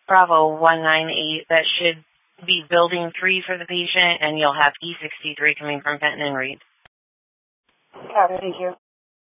Bravo 198. That should be building 3 for the patient, and you'll have E63 coming from Fenton and Reed. Copy, thank you.